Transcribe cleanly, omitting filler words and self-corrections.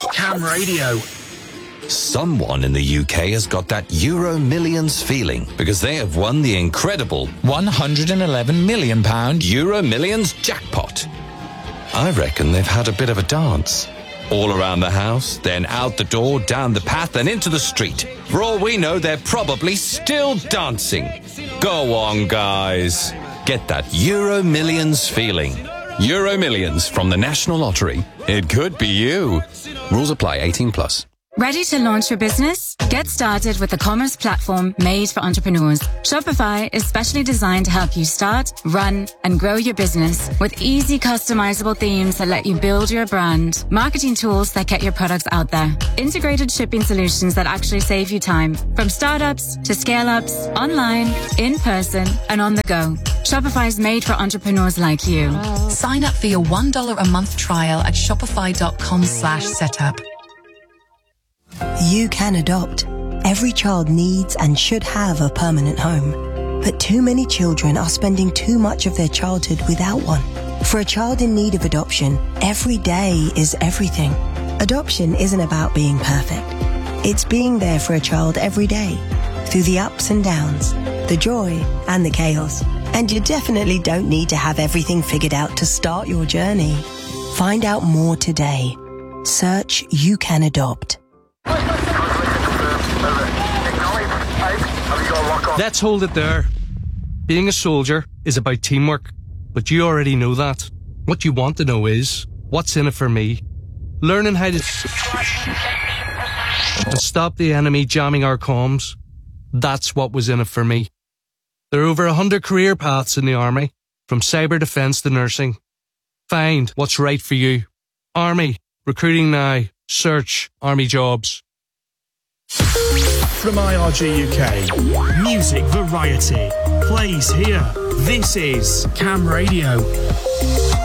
Cam Radio. Someone in the UK has got that Euro Millions feeling because they have won the incredible £111 million Euro Millions jackpot. I reckon they've had a bit of a dance. All around the house, then out the door, down the path and into the street. For all we know, they're probably still dancing. Go on, guys. Get that Euro Millions feeling. Euro Millions from the National Lottery. It could be you. Rules apply. 18+. Ready to launch your business? Get started with a commerce platform made for entrepreneurs. Shopify is specially designed to help you start, run, and grow your business with easy customizable themes that let you build your brand, marketing tools that get your products out there, integrated shipping solutions that actually save you time, from startups to scale-ups, online, in person, and on the go. Shopify is made for entrepreneurs like you. Sign up for your $1 a month trial at shopify.com/setup. You can adopt. Every child needs and should have a permanent home. But too many children are spending too much of their childhood without one. For a child in need of adoption, every day is everything. Adoption isn't about being perfect. It's being there for a child every day, through the ups and downs, the joy and the chaos. And you definitely don't need to have everything figured out to start your journey. Find out more today. Search You Can Adopt. Let's hold it there. Being a soldier is about teamwork, but you already know that. What you want to know is, what's in it for me? Learning how to stop the enemy jamming our comms. That's what was in it for me. There are over 100 career paths in the Army, from cyber defence to nursing. Find what's right for you. Army, recruiting now. Search Army jobs. From IRG UK, music variety plays here. This is Cam Radio.